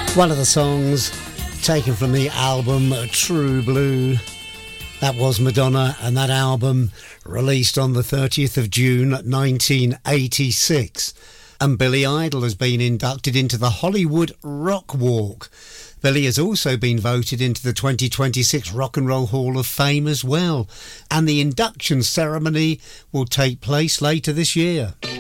One of the songs taken from the album True Blue. That was Madonna, and that album released on the 30th of June 1986. And Billy Idol has been inducted into the Hollywood Rock Walk. Billy has also been voted into the 2026 Rock and Roll Hall of Fame as well. And the induction ceremony will take place later this year.